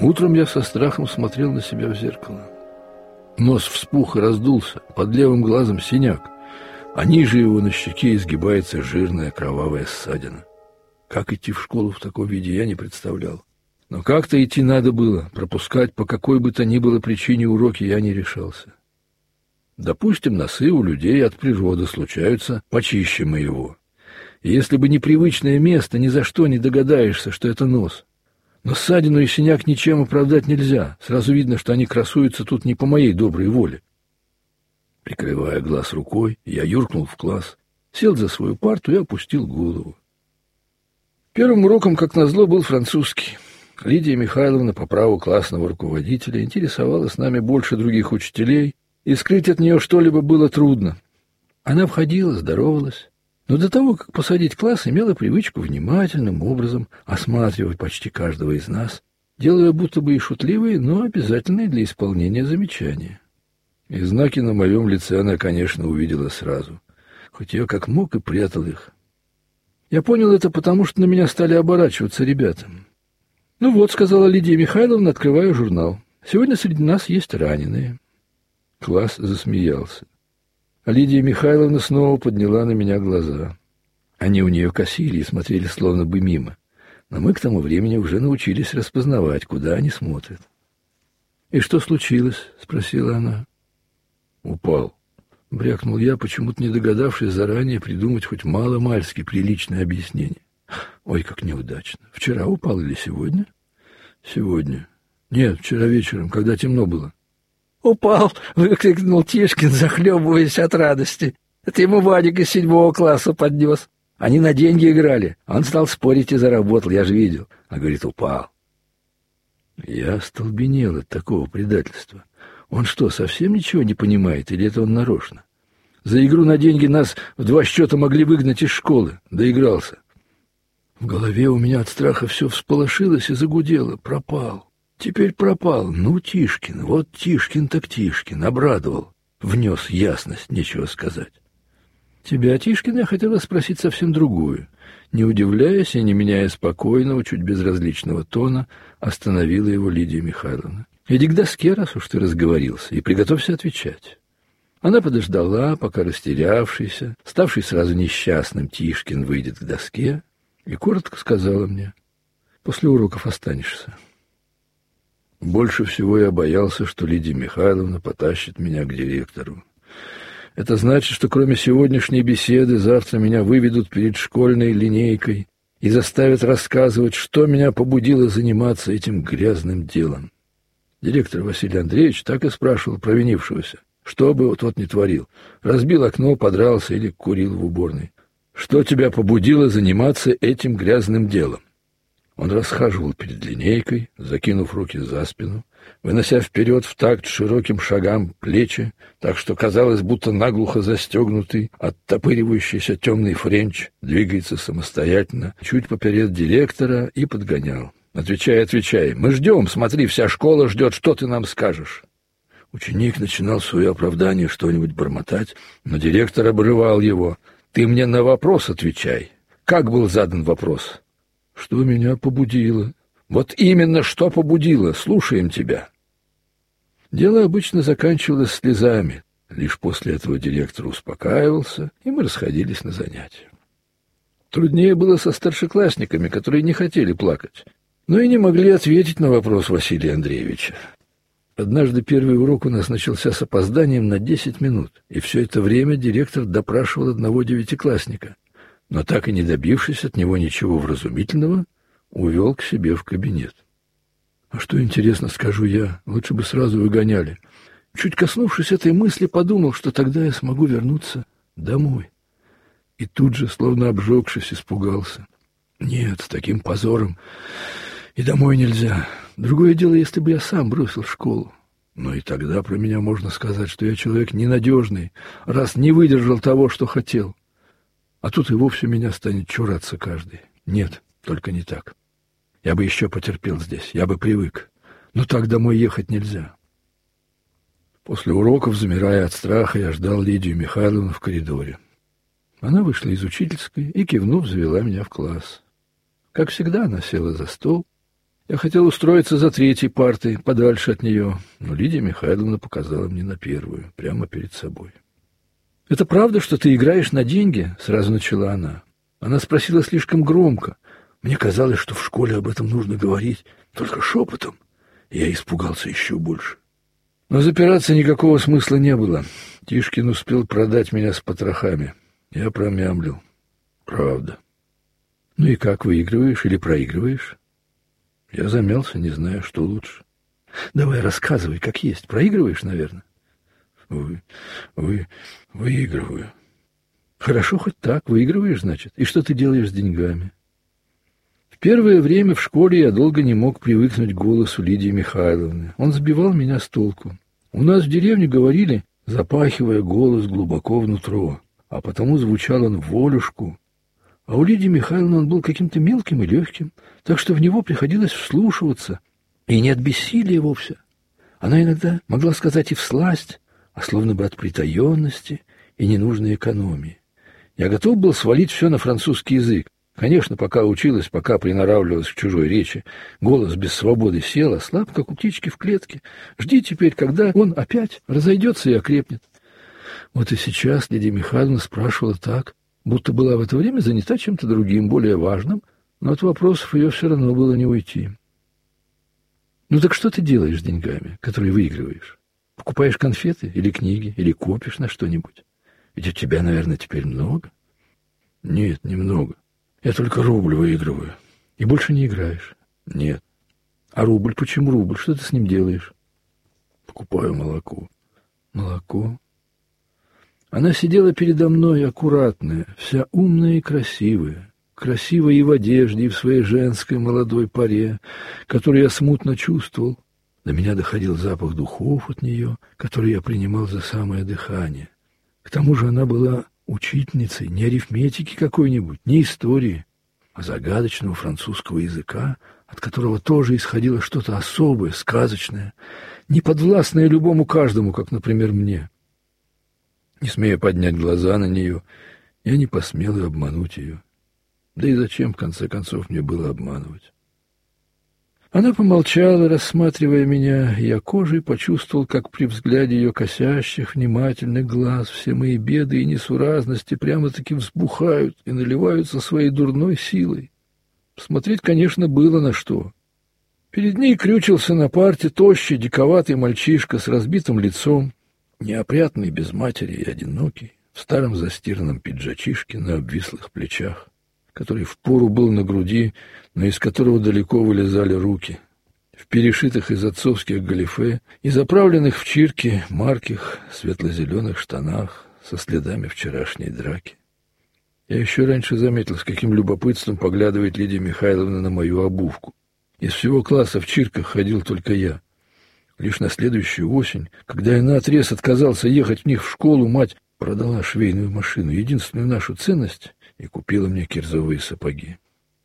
Утром я со страхом смотрел на себя в зеркало. Нос вспух и раздулся, под левым глазом синяк, а ниже его на щеке изгибается жирная кровавая ссадина. Как идти в школу в таком виде, я не представлял. Но как-то идти надо было, пропускать по какой бы то ни было причине уроки я не решался. Допустим, носы у людей от природы случаются почище моего. И если бы непривычное место, ни за что не догадаешься, что это нос. Но ссадину и синяк ничем оправдать нельзя. Сразу видно, что они красуются тут не по моей доброй воле. Прикрывая глаз рукой, я юркнул в класс, сел за свою парту и опустил голову. Первым уроком, как назло, был французский. Лидия Михайловна по праву классного руководителя интересовалась нами больше других учителей, и скрыть от нее что-либо было трудно. Она входила, здоровалась, но до того, как посадить класс, имела привычку внимательным образом осматривать почти каждого из нас, делая будто бы и шутливые, но обязательные для исполнения замечания. И знаки на моем лице она, конечно, увидела сразу, хоть я как мог и прятал их. Я понял это потому, что на меня стали оборачиваться ребята. «Ну вот», — сказала Лидия Михайловна, открывая журнал, — «сегодня среди нас есть раненые». Класс засмеялся. А Лидия Михайловна снова подняла на меня глаза. Они у нее косили и смотрели словно бы мимо. Но мы к тому времени уже научились распознавать, куда они смотрят. «И что случилось?» — спросила она. «Упал», — брякнул я, почему-то не догадавшись заранее придумать хоть мало-мальски приличное объяснение. «Ой, как неудачно. Вчера упал или сегодня?» «Сегодня. Нет, вчера вечером, когда темно было». «Упал!» — выкрикнул Тишкин, захлебываясь от радости. «Это ему Вадик из 7 класса поднес. Они на деньги играли. Он стал спорить и заработал, я же видел. А говорит, упал». Я остолбенел от такого предательства. Он что, совсем ничего не понимает, или это он нарочно? За игру на деньги нас в 2 счета могли выгнать из школы. Доигрался. В голове у меня от страха все всполошилось и загудело. Пропал. Теперь пропал. Ну, Тишкин, вот Тишкин так Тишкин. Обрадовал. Внес ясность, нечего сказать. Тебя, Тишкин, я хотела спросить совсем другую. Не удивляясь и не меняя спокойного, чуть безразличного тона, остановила его Лидия Михайловна. Иди к доске, раз уж ты разговорился, и приготовься отвечать. Она подождала, пока растерявшийся, ставший сразу несчастным Тишкин выйдет к доске, и коротко сказала мне: после уроков останешься. Больше всего я боялся, что Лидия Михайловна потащит меня к директору. Это значит, что кроме сегодняшней беседы завтра меня выведут перед школьной линейкой и заставят рассказывать, что меня побудило заниматься этим грязным делом. Директор Василий Андреевич так и спрашивал провинившегося, что бы вот тот ни творил. Разбил окно, подрался или курил в уборной. Что тебя побудило заниматься этим грязным делом? Он расхаживал перед линейкой, закинув руки за спину, вынося вперед в такт широким шагам плечи, так что казалось, будто наглухо застегнутый, оттопыривающийся темный френч двигается самостоятельно, чуть поперед директора, и подгонял. «Отвечай, отвечай. Мы ждем. Смотри, вся школа ждет. Что ты нам скажешь?» Ученик начинал в свое оправдание что-нибудь бормотать, но директор обрывал его. «Ты мне на вопрос отвечай. Как был задан вопрос?» «Что меня побудило?» «Вот именно, что побудило. Слушаем тебя». Дело обычно заканчивалось слезами. Лишь после этого директор успокаивался, и мы расходились на занятия. Труднее было со старшеклассниками, которые не хотели плакать, но и не могли ответить на вопрос Василия Андреевича. Однажды первый урок у нас начался с опозданием на 10 минут, и все это время директор допрашивал одного 9-классника, но так и не добившись от него ничего вразумительного, увел к себе в кабинет. А что, интересно, скажу я, лучше бы сразу выгоняли. Чуть коснувшись этой мысли, подумал, что тогда я смогу вернуться домой. И тут же, словно обжегшись, испугался. Нет, с таким позором и домой нельзя. Другое дело, если бы я сам бросил школу. Но и тогда про меня можно сказать, что я человек ненадежный, раз не выдержал того, что хотел. А тут и вовсе меня станет чураться каждый. Нет, только не так. Я бы еще потерпел здесь, я бы привык. Но так домой ехать нельзя. После уроков, замирая от страха, я ждал Лидию Михайловну в коридоре. Она вышла из учительской и, кивнув, завела меня в класс. Как всегда, она села за стол Я хотел устроиться за третьей партой, подальше от нее, но Лидия Михайловна показала мне на первую, прямо перед собой. «Это правда, что ты играешь на деньги?» — сразу начала она. Она спросила слишком громко. Мне казалось, что в школе об этом нужно говорить только шепотом. Я испугался еще больше. Но запираться никакого смысла не было. Тишкин успел продать меня с потрохами. Я промямлил. Правда. Ну и как, выигрываешь или проигрываешь? Я замялся, не зная, что лучше. Давай рассказывай, как есть. Проигрываешь, наверное? Выигрываю. Хорошо, хоть так. Выигрываешь, значит. И что ты делаешь с деньгами? В первое время в школе я долго не мог привыкнуть к голосу Лидии Михайловны. Он сбивал меня с толку. У нас в деревне говорили, запахивая голос глубоко внутрь, а потому звучал он волюшку. А у Лидии Михайловны он был каким-то мелким и легким, так что в него приходилось вслушиваться, и не от бессилия вовсе. Она иногда могла сказать и всласть, а словно бы от притаенности и ненужной экономии. Я готов был свалить все на французский язык. Конечно, пока училась, пока приноравливалась к чужой речи, голос без свободы сел, а слаб, как у птички в клетке. Жди теперь, когда он опять разойдется и окрепнет. Вот и сейчас Лидия Михайловна спрашивала так, будто была в это время занята чем-то другим, более важным, но от вопросов ее все равно было не уйти. Ну так что ты делаешь с деньгами, которые выигрываешь? Покупаешь конфеты или книги, или копишь на что-нибудь? Ведь у тебя, наверное, теперь много? Нет, немного. Я только рубль выигрываю. И больше не играешь? Нет. А рубль? Почему рубль? Что ты с ним делаешь? Покупаю молоко. Молоко? Она сидела передо мной аккуратная, вся умная и красивая. Красивая и в одежде, и в своей женской молодой паре, которую я смутно чувствовал. До меня доходил запах духов от нее, который я принимал за самое дыхание. К тому же она была учительницей не арифметики какой-нибудь, не истории, а загадочного французского языка, от которого тоже исходило что-то особое, сказочное, неподвластное любому каждому, как, например, мне. Не смея поднять глаза на нее, я не посмел и обмануть ее. Да и зачем, в конце концов, мне было обманывать? Она помолчала, рассматривая меня, и я кожей почувствовал, как при взгляде ее косящих, внимательных глаз все мои беды и несуразности прямо-таки взбухают и наливаются своей дурной силой. Смотреть, конечно, было на что. Перед ней крючился на парте тощий, диковатый мальчишка с разбитым лицом, неопрятный, без матери и одинокий, в старом застиранном пиджачишке на обвислых плечах, который впору был на груди, но из которого далеко вылезали руки, в перешитых из отцовских галифе и заправленных в чирки марких светло-зеленых штанах со следами вчерашней драки. Я еще раньше заметил, с каким любопытством поглядывает Лидия Михайловна на мою обувку. Из всего класса в чирках ходил только я. Лишь на следующую осень, когда я наотрез отказался ехать в них в школу, мать продала швейную машину, единственную нашу ценность, и купила мне кирзовые сапоги.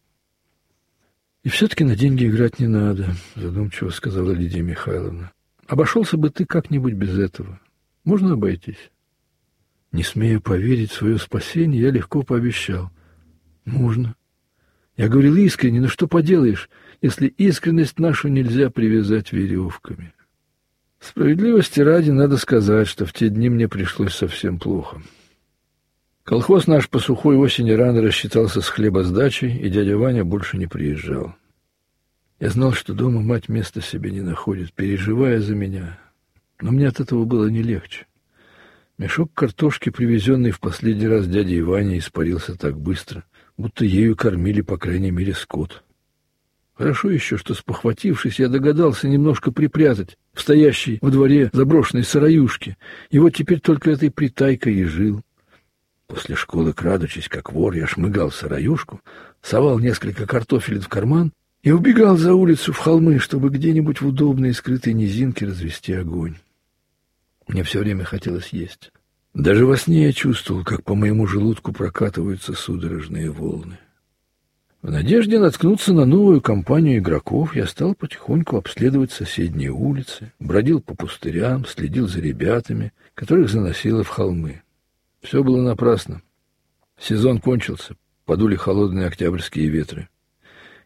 — И все-таки на деньги играть не надо, — задумчиво сказала Лидия Михайловна. — Обошелся бы ты как-нибудь без этого. Можно обойтись? Не смея поверить в свое спасение, я легко пообещал. — Можно. Я говорил искренне, но что поделаешь, если искренность нашу нельзя привязать веревками? Справедливости ради надо сказать, что в те дни мне пришлось совсем плохо. Колхоз наш по сухой осени рано рассчитался с хлебосдачей, и дядя Ваня больше не приезжал. Я знал, что дома мать места себе не находит, переживая за меня, но мне от этого было не легче. Мешок картошки, привезенный в последний раз дядей Ваней, испарился так быстро, будто ею кормили, по крайней мере, скот. Хорошо еще, что, спохватившись, я догадался немножко припрятать в стоящей во дворе заброшенной сыроюшке, и вот теперь только этой притайкой и жил. После школы, крадучись как вор, я шмыгал в сыроюшку, совал несколько картофелин в карман и убегал за улицу в холмы, чтобы где-нибудь в удобной и скрытой низинке развести огонь. Мне все время хотелось есть. Даже во сне я чувствовал, как по моему желудку прокатываются судорожные волны. В надежде наткнуться на новую компанию игроков, я стал потихоньку обследовать соседние улицы, бродил по пустырям, следил за ребятами, которых заносило в холмы. Все было напрасно. Сезон кончился, подули холодные октябрьские ветры.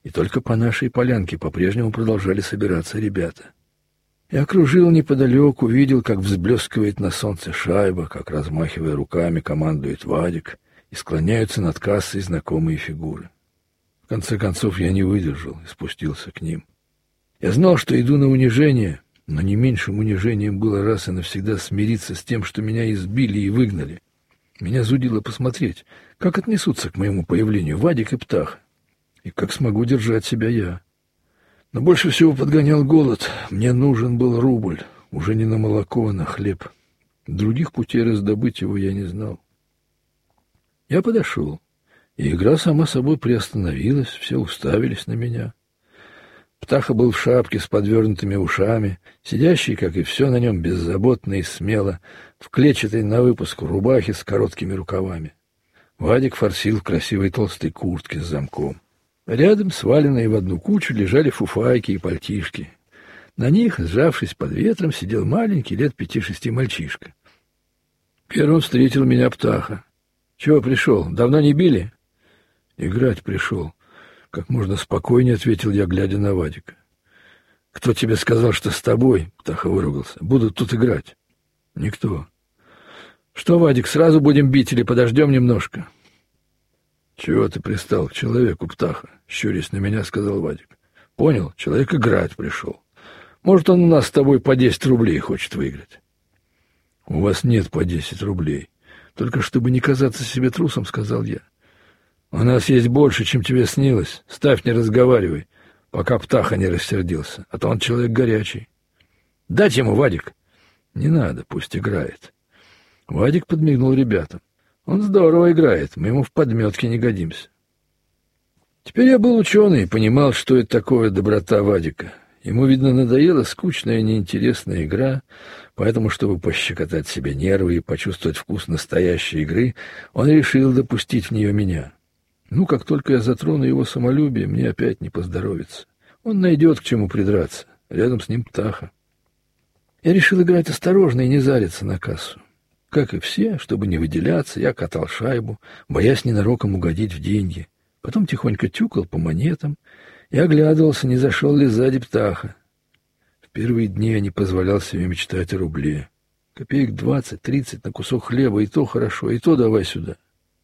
и только по нашей полянке по-прежнему продолжали собираться ребята. Я окружил неподалеку, видел, как взблескивает на солнце шайба, как, размахивая руками, командует Вадик, и склоняются над кассой знакомые фигуры. В конце концов, я не выдержал и спустился к ним. Я знал, что иду на унижение, но не меньшим унижением было раз и навсегда смириться с тем, что меня избили и выгнали. Меня зудило посмотреть, как отнесутся к моему появлению Вадик и Птаха, и как смогу держать себя я. Но больше всего подгонял голод. Мне нужен был рубль, уже не на молоко, а на хлеб. Других путей раздобыть его я не знал. Я подошел, и игра сама собой приостановилась, все уставились на меня. Птаха был в шапке с подвернутыми ушами, сидящий, как и все на нем, беззаботно и смело, в клетчатой на выпуск рубахе с короткими рукавами. Вадик форсил в красивой толстой куртке с замком. Рядом, сваленные в одну кучу, лежали фуфайки и пальтишки. На них, сжавшись под ветром, сидел маленький, лет 5-6 мальчишка. Первым встретил меня Птаха. — Чего пришел? Давно не били? — Играть пришел. Как можно спокойнее ответил я, глядя на Вадика. — Кто тебе сказал, что с тобой? — Птаха выругался. — Будут тут играть. — Никто. — Что, Вадик, сразу будем бить или подождем немножко? — Чего ты пристал к человеку, Птаха? — щурясь на меня, сказал Вадик. — Понял, человек играть пришел. Может, он у нас с тобой по 10 рублей хочет выиграть. — У вас нет по 10 рублей. Только чтобы не казаться себе трусом, сказал я. — У нас есть больше, чем тебе снилось. Ставь, не разговаривай, пока Птаха не рассердился, а то он человек горячий. — Дать ему, Вадик. — Не надо, пусть играет. Вадик подмигнул ребятам. Он здорово играет, мы ему в подметке не годимся. Теперь я был ученый и понимал, что это такое доброта Вадика. Ему, видно, надоела скучная, неинтересная игра, поэтому, чтобы пощекотать себе нервы и почувствовать вкус настоящей игры, он решил допустить в нее меня. Ну, как только я затрону его самолюбие, мне опять не поздоровится. Он найдет к чему придраться. Рядом с ним Птаха. Я решил играть осторожно и не зариться на кассу. Как и все, чтобы не выделяться, я катал шайбу, боясь ненароком угодить в деньги. Потом тихонько тюкал по монетам и оглядывался, не зашел ли сзади Птаха. В первые дни я не позволял себе мечтать о рубле. Копеек 20-30 на кусок хлеба, и то хорошо, и то давай сюда.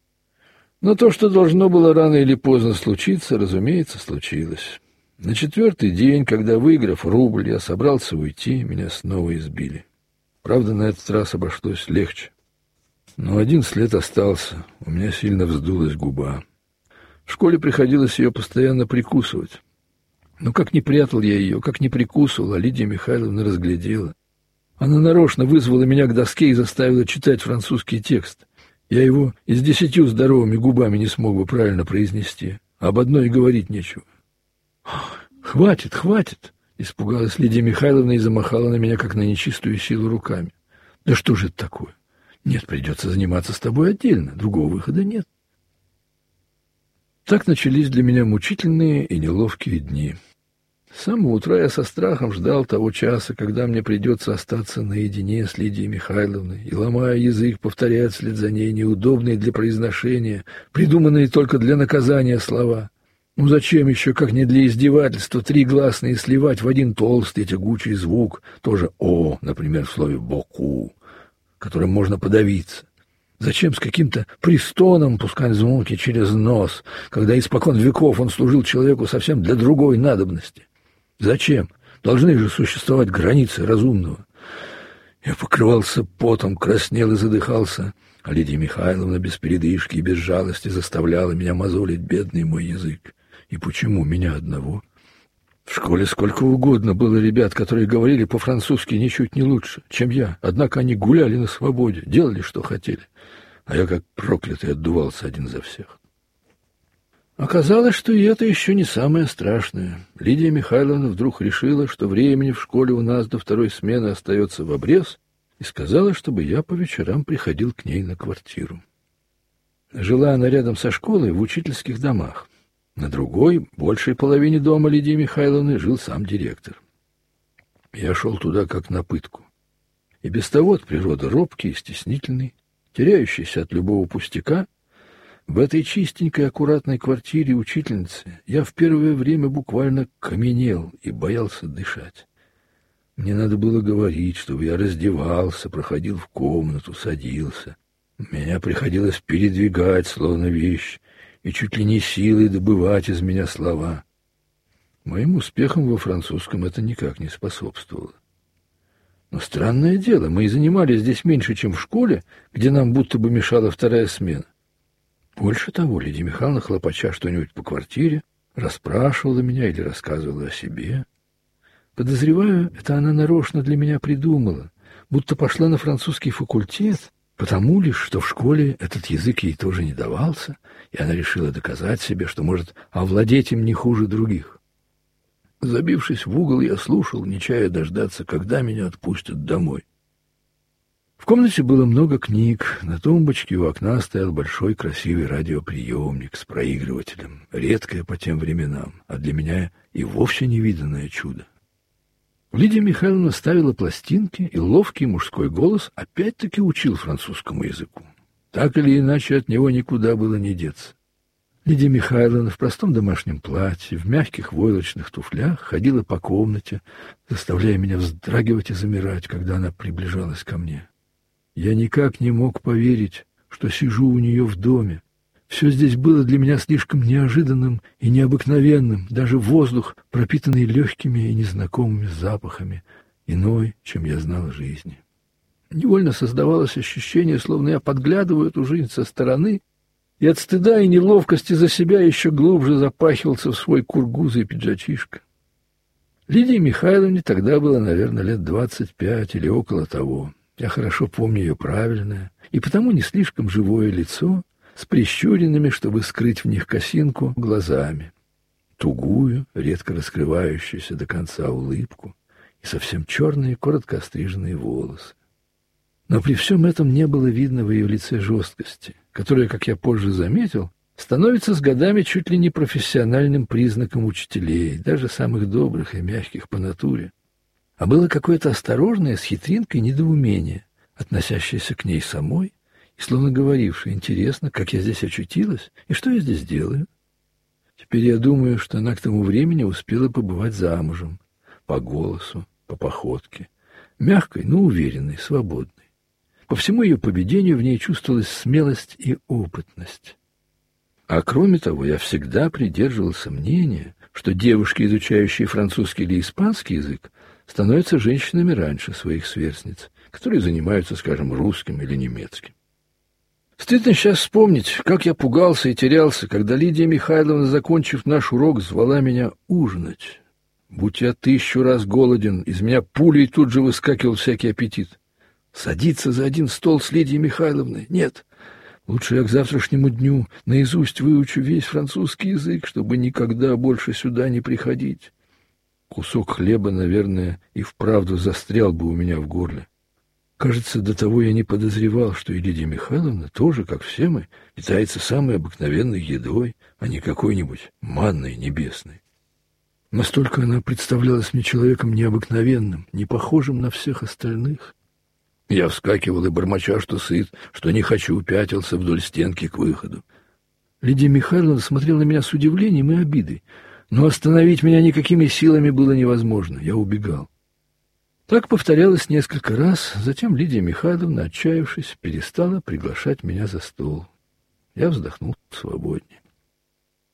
Но то, что должно было рано или поздно случиться, разумеется, случилось. На 4-й день, когда, выиграв рубль, я собрался уйти, меня снова избили. Правда, на этот раз обошлось легче. Но один след остался, у меня сильно вздулась губа. В школе приходилось ее постоянно прикусывать. Но как не прятал я ее, как не прикусывал, а Лидия Михайловна разглядела. Она нарочно вызвала меня к доске и заставила читать французский текст. Я его и с 10 здоровыми губами не смог бы правильно произнести. Об одной и говорить нечего. «Хватит, хватит!» — испугалась Лидия Михайловна и замахала на меня, как на нечистую силу, руками. «Да что же это такое? Нет, придется заниматься с тобой отдельно, другого выхода нет». Так начались для меня мучительные и неловкие дни. С самого утра я со страхом ждал того часа, когда мне придется остаться наедине с Лидией Михайловной и, ломая язык, повторять вслед за ней неудобные для произношения, придуманные только для наказания слова. Ну зачем еще, как не для издевательства, 3 гласные сливать в один толстый тягучий звук, тоже «о», например, в слове «боку», которым можно подавиться? Зачем с каким-то пристоном пускать звуки через нос, когда испокон веков он служил человеку совсем для другой надобности? Зачем? Должны же существовать границы разумного. Я покрывался потом, краснел и задыхался, а Лидия Михайловна без передышки и без жалости заставляла меня мозолить бедный мой язык. И почему меня одного? В школе сколько угодно было ребят, которые говорили по-французски ничуть не лучше, чем я, однако они гуляли на свободе, делали, что хотели, а я как проклятый отдувался один за всех. Оказалось, что и это еще не самое страшное. Лидия Михайловна вдруг решила, что времени в школе у нас до 2-й смены остается в обрез, и сказала, чтобы я по вечерам приходил к ней на квартиру. Жила она рядом со школой в учительских домах. На другой, большей половине дома Лидии Михайловны, жил сам директор. Я шел туда как на пытку. И без того от природы робкий и стеснительный, теряющийся от любого пустяка, В этой чистенькой, аккуратной квартире учительницы я в первое время буквально каменел и боялся дышать. Мне надо было говорить, чтобы я раздевался, проходил в комнату, садился. Меня приходилось передвигать, словно вещь, и чуть ли не силой добывать из меня слова. Моим успехам во французском это никак не способствовало. Но странное дело, мы и занимались здесь меньше, чем в школе, где нам будто бы мешала вторая смена. Больше того, Лидия Михайловна, хлопоча что-нибудь по квартире, расспрашивала меня или рассказывала о себе. Подозреваю, это она нарочно для меня придумала, будто пошла на французский факультет, потому лишь, что в школе этот язык ей тоже не давался, и она решила доказать себе, что может овладеть им не хуже других. Забившись в угол, я слушал, не чая дождаться, когда меня отпустят домой. В комнате было много книг, на тумбочке у окна стоял большой красивый радиоприемник с проигрывателем, редкое по тем временам, а для меня и вовсе невиданное чудо. Лидия Михайловна ставила пластинки, и ловкий мужской голос опять-таки учил французскому языку. Так или иначе от него никуда было не деться. Лидия Михайловна в простом домашнем платье, в мягких войлочных туфлях ходила по комнате, заставляя меня вздрагивать и замирать, когда она приближалась ко мне. Я никак не мог поверить, что сижу у нее в доме. Все здесь было для меня слишком неожиданным и необыкновенным, даже воздух, пропитанный легкими и незнакомыми запахами, иной, чем я знал о жизни. Невольно создавалось ощущение, словно я подглядываю эту жизнь со стороны, и от стыда и неловкости за себя еще глубже запахивался в свой кургузый пиджачишко. Лидии Михайловне тогда было, наверное, лет 25 или около того. Я хорошо помню ее правильное и потому не слишком живое лицо с прищуренными, чтобы скрыть в них косинку, глазами, тугую, редко раскрывающуюся до конца улыбку и совсем черные, коротко остриженные волосы. Но при всем этом не было видно в ее лице жесткости, которая, как я позже заметил, становится с годами чуть ли не профессиональным признаком учителей, даже самых добрых и мягких по натуре. А было какое-то осторожное, с хитринкой недоумение, относящееся к ней самой, и словно говорившее: интересно, как я здесь очутилась и что я здесь делаю. Теперь я думаю, что она к тому времени успела побывать замужем, по голосу, по походке, мягкой, но уверенной, свободной. По всему ее поведению в ней чувствовалась смелость и опытность. А кроме того, я всегда придерживался мнения, что девушки, изучающие французский или испанский язык, становятся женщинами раньше своих сверстниц, которые занимаются, скажем, русским или немецким. Стыдно сейчас вспомнить, как я пугался и терялся, когда Лидия Михайловна, закончив наш урок, звала меня ужинать. Будь я 1000 раз голоден, из меня пулей тут же выскакивал всякий аппетит. Садиться за один стол с Лидией Михайловной? Нет. Лучше я к завтрашнему дню наизусть выучу весь французский язык, чтобы никогда больше сюда не приходить. Кусок хлеба, наверное, и вправду застрял бы у меня в горле. Кажется, до того я не подозревал, что и Лидия Михайловна тоже, как все мы, питается самой обыкновенной едой, а не какой-нибудь манной небесной. Настолько она представлялась мне человеком необыкновенным, не похожим на всех остальных. Я вскакивал и, бормоча, что сыт, что не хочу, пятился вдоль стенки к выходу. Лидия Михайловна смотрела на меня с удивлением и обидой, но остановить меня никакими силами было невозможно. Я убегал. Так повторялось несколько раз, затем Лидия Михайловна, отчаявшись, перестала приглашать меня за стол. Я вздохнул свободнее.